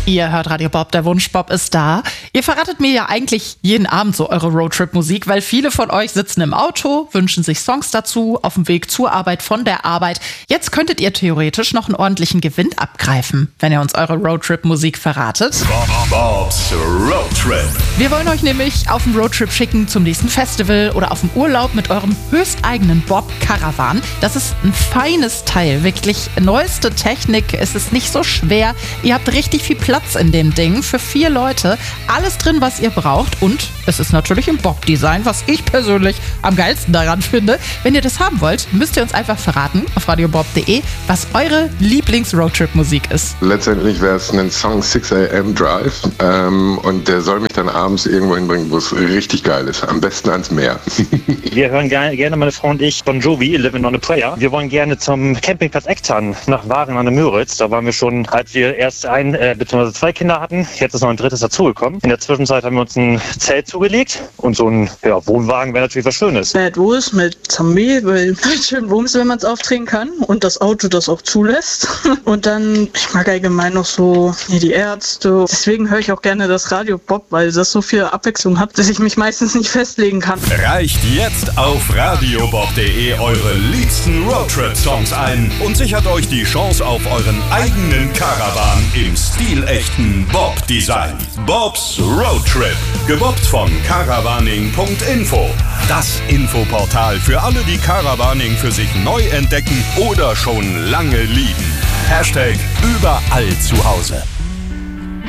Ihr hört Radio Bob, der Wunschbob ist da. Ihr verratet mir ja eigentlich jeden Abend so eure Roadtrip-Musik, weil viele von euch sitzen im Auto, wünschen sich Songs dazu, auf dem Weg zur Arbeit, von der Arbeit. Jetzt könntet ihr theoretisch noch einen ordentlichen Gewinn abgreifen, wenn ihr uns eure Roadtrip-Musik verratet. Bobs Roadtrip. Wir wollen euch nämlich auf einen Roadtrip schicken zum nächsten Festival oder auf einen Urlaub mit eurem höchsteigenen Bob-Caravan. Das ist ein feines Teil, wirklich neueste Technik. Es ist nicht so schwer. Ihr habt richtig viel Platz in dem Ding für 4 Leute. Alles drin, was ihr braucht. Und es ist natürlich im Bob-Design, was ich persönlich am geilsten daran finde. Wenn ihr das haben wollt, müsst ihr uns einfach verraten auf radiobob.de, was eure Lieblings-Roadtrip-Musik ist. Letztendlich wäre es ein Song 6 AM Drive und der soll mich dann abends irgendwo hinbringen, wo es richtig geil ist. Am besten ans Meer. Wir hören gerne, meine Frau und ich, Bon Jovi, Living on a Prayer. Wir wollen gerne zum Campingplatz Ecktan nach Waren an der Müritz. Da waren wir schon, als wir erst bzw. 2 Kinder hatten. Jetzt ist noch ein 3. dazugekommen. In der Zwischenzeit haben wir uns ein Zelt zugelegt und so ein Wohnwagen wäre natürlich was Schönes. Bad Wolves mit Zombie, weil schön Wumms, wenn man es aufdrehen kann und das Auto das auch zulässt. Und dann, ich mag allgemein noch so die Ärzte. Deswegen höre ich auch gerne das Radio Bob, weil das so viel Abwechslung hat, dass ich mich meistens nicht festlegen kann. Reicht jetzt auf radiobob.de eure liebsten Roadtrip-Songs ein und sichert euch die Chance auf euren eigenen Caravan im stilechten Bob-Design. Bobs Roadtrip, gebobbt von caravaning.info. Das Infoportal für alle, die Caravaning für sich neu entdecken oder schon lange lieben. #überall zu Hause.